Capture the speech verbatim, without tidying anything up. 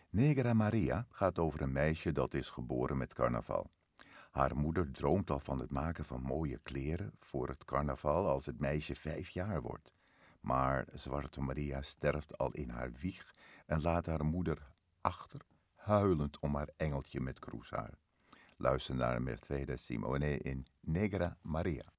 Negra Maria gaat over een meisje dat is geboren met carnaval. Haar moeder droomt al van het maken van mooie kleren voor het carnaval als het meisje vijf jaar wordt. Maar Zwarte Maria sterft al in haar wieg en laat haar moeder achter, huilend om haar engeltje met kroeshaar. Luister naar Mercedes Simone in Negra Maria.